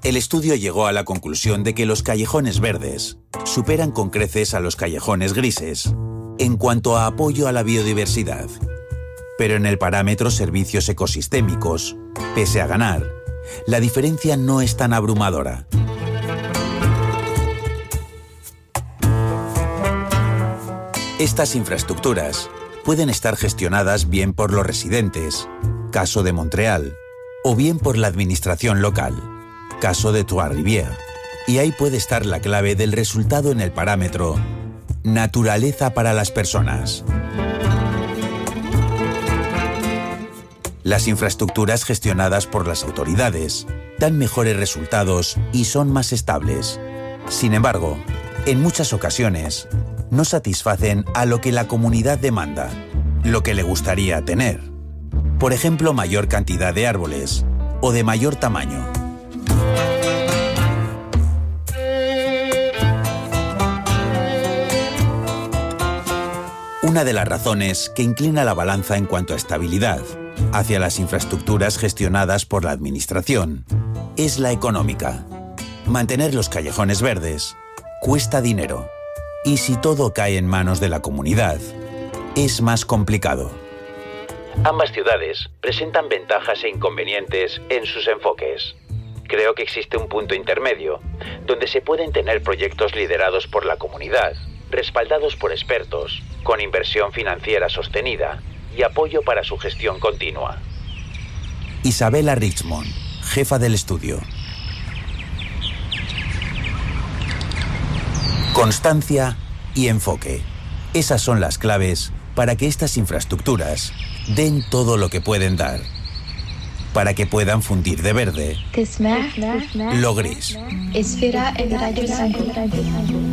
El estudio llegó a la conclusión de que los callejones verdes superan con creces a los callejones grises en cuanto a apoyo a la biodiversidad. Pero en el parámetro servicios ecosistémicos, pese a ganar, la diferencia no es tan abrumadora. Estas infraestructuras pueden estar gestionadas bien por los residentes, caso de Montreal, o bien por la administración local, caso de Trois-Rivières. Y ahí puede estar la clave del resultado en el parámetro naturaleza para las personas. Las infraestructuras gestionadas por las autoridades dan mejores resultados y son más estables. Sin embargo, en muchas ocasiones, no satisfacen a lo que la comunidad demanda, lo que le gustaría tener. Por ejemplo, mayor cantidad de árboles o de mayor tamaño. Una de las razones que inclina la balanza en cuanto a estabilidad hacia las infraestructuras gestionadas por la administración es la económica. Mantener los callejones verdes cuesta dinero. Y si todo cae en manos de la comunidad, es más complicado. Ambas ciudades presentan ventajas e inconvenientes en sus enfoques. Creo que existe un punto intermedio, donde se pueden tener proyectos liderados por la comunidad, respaldados por expertos, con inversión financiera sostenida y apoyo para su gestión continua. Isabella Richmond, jefa del estudio. Constancia y enfoque. Esas son las claves para que estas infraestructuras den todo lo que pueden dar. Para que puedan fundir de verde lo gris.